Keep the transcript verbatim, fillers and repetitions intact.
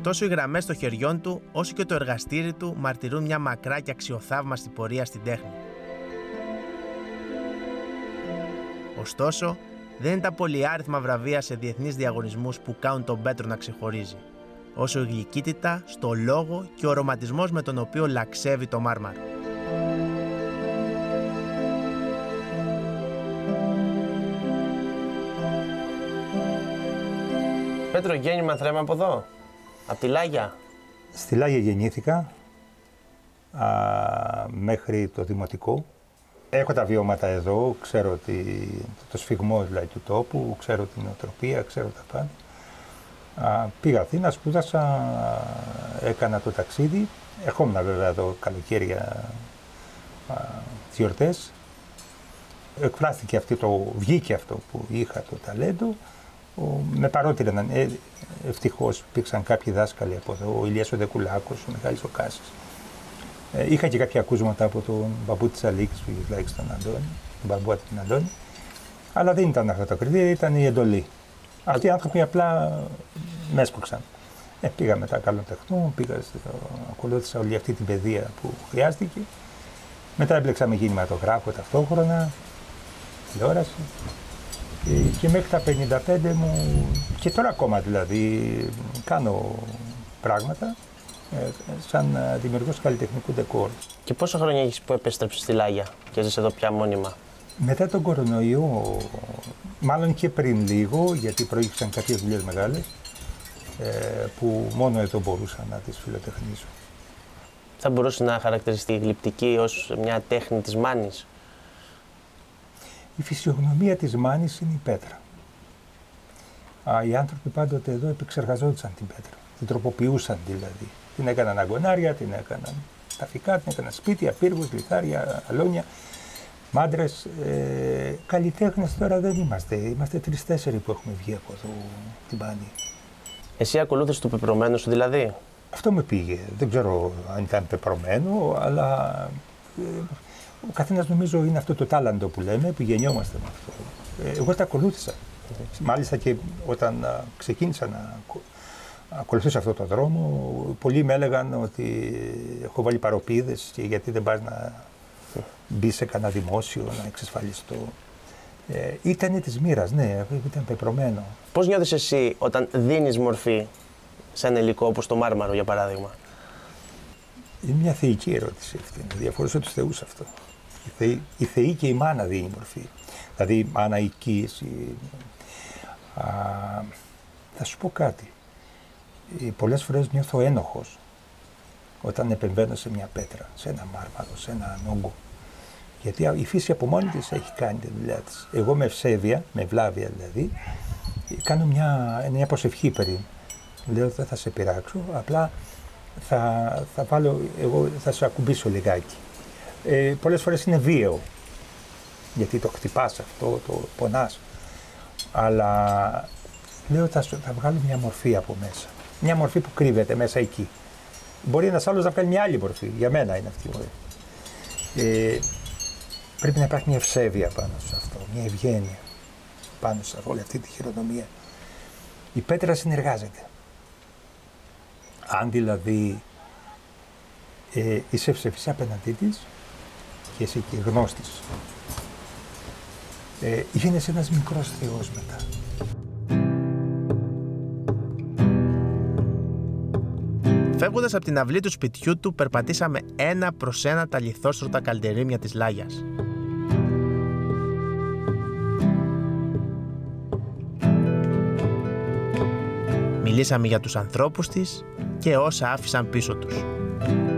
Τόσο οι γραμμές των χεριών του, όσο και το εργαστήρι του μαρτυρούν μια μακρά και αξιοθαύμαστη πορεία στην τέχνη. Ωστόσο, δεν είναι τα πολυάριθμα βραβεία σε διεθνείς διαγωνισμούς που κάνουν τον Πέτρο να ξεχωρίζει, όσο η γλυκύτητα στο λόγο και ο ρομαντισμός με τον οποίο λαξεύει το μάρμαρο. Πέτρο, γέννημα θρέμα από εδώ, από τη Λάγια. Στη Λάγια γεννήθηκα α, μέχρι το δημοτικό. Έχω τα βιώματα εδώ, ξέρω ότι, το σφιγμό δηλαδή, του τόπου, ξέρω την νοοτροπία, ξέρω τα πάντα. Α, πήγα Αθήνα, σπούδασα, έκανα το ταξίδι. Ερχόμουν βέβαια εδώ καλοκαίρια, τις γιορτές. Εκφράστηκε αυτό, το, βγήκε αυτό που είχα το ταλέντο. Ο, με παρότριναν, ε, ευτυχώς υπήρξαν κάποιοι δάσκαλοι από εδώ, ο Ηλίας ο Δεκουλάκος, ο Μιχάλης ο Κάσης. Ε, είχα και κάποια ακούσματα από τον μπαμπού της Αλίκης, τουλάχιστον τον Αντώνη, τον μπαμπού του Αντώνη. Αλλά δεν ήταν αυτά τα κριτήρια, ήταν η εντολή. Αυτοί οι άνθρωποι απλά με έσπρωξαν. Ε, πήγα μετά καλών τεχνών, πήγα στο, ακολούθησα όλη αυτή την παιδεία που χρειάστηκε. Μετά έμπλεξα με κινηματογράφο ταυτόχρονα, τηλεόραση. Ε, και μέχρι τα πενήντα πέντε μου, και τώρα ακόμα δηλαδή, κάνω πράγματα ε, σαν δημιουργός καλλιτεχνικού ντεκόρ. Και πόσα χρόνια έχεις που επέστρεψες στη Λάγια και ζεις εδώ πια μόνιμα? Μετά τον κορονοϊό, μάλλον και πριν λίγο, γιατί προήγησαν κάποιες δουλειές μεγάλες, ε, που μόνο εδώ μπορούσα να τις φιλοτεχνήσω. Θα μπορούσε να χαρακτηριστεί η γλυπτική ως μια τέχνη της Μάνης? Η φυσιογνωμία της Μάνης είναι η πέτρα. Α, οι άνθρωποι πάντοτε εδώ επεξεργαζόντουσαν την πέτρα, την τροποποιούσαν δηλαδή. Την έκαναν αγκονάρια, την έκαναν ταφικά, την έκαναν σπίτια, πύργους, λιθάρια, αλόνια. Μάντρες, ε, καλλιτέχνες τώρα δεν είμαστε. Είμαστε τρεις-τέσσερι που έχουμε βγει από εδώ την Μάνη. Εσύ ακολούθησες το πεπρωμένο σου δηλαδή? Αυτό με πήγε. Δεν ξέρω αν ήταν πεπρωμένο, αλλά ε, ο καθένας νομίζω είναι αυτό το τάλαντο που λέμε, που γεννιόμαστε με αυτό. Ε, εγώ τα ακολούθησα. Mm-hmm. Μάλιστα και όταν α, ξεκίνησα να ακολουθήσω αυτό το δρόμο, πολλοί με έλεγαν ότι έχω βάλει παροπίδες και γιατί δεν πας να μπει σε κανένα δημόσιο, να εξασφαλιστώ. Ε, ήτανε της μοίρας, ναι, ήταν πεπρωμένο. Πώς νιώθεις εσύ όταν δίνεις μορφή σε ένα υλικό όπως το μάρμαρο, για παράδειγμα? Είναι μια θεϊκή ερώτηση αυτή. Διαφορούσε τους θεούς αυτό. Η θεή, η θεή και η μάνα δίνει μορφή. Δηλαδή, η μάνα εκεί, εσύ. Α, θα σου πω κάτι. Ε, πολλές φορές νιώθω ένοχος όταν επεμβαίνω σε μια πέτρα, σε ένα μάρμαρο, σε ένα όγκο. Γιατί η φύση από μόνη της έχει κάνει τη δουλειά της. Εγώ με ευσέβεια, με ευλάβεια δηλαδή, κάνω μια, μια προσευχή πριν. Λέω δεν θα σε πειράξω, απλά θα, θα, βάλω, εγώ θα σε ακουμπήσω λιγάκι. Ε, πολλές φορές είναι βίαιο, γιατί το χτυπάς αυτό, το πονάς. Αλλά λέω θα, θα βγάλω μια μορφή από μέσα. Μια μορφή που κρύβεται μέσα εκεί. Μπορεί ένας άλλος να βγάλει μια άλλη μορφή. Για μένα είναι αυτή η μορφή. Ε, πρέπει να υπάρχει μια ευσέβεια πάνω σε αυτό, μια ευγένεια πάνω σε όλη αυτή τη χειρονομία. Η πέτρα συνεργάζεται. Αν δηλαδή ε, είσαι ευσεβής απέναντί της και είσαι και γνώστης, ε, γίνεσαι ένας μικρός θεός μετά. Φεύγοντας από την αυλή του σπιτιού του, περπατήσαμε ένα προς ένα τα λιθόστρωτα καλντερίμια της Λάγιας. Μιλήσαμε για τους ανθρώπους της και όσα άφησαν πίσω τους.